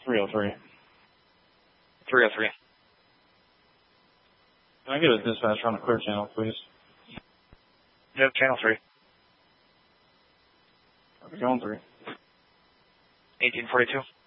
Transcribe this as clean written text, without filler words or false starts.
303. 303. Can I get a dispatch on a clear channel, please? Yep, channel 3. Going 3. 1842.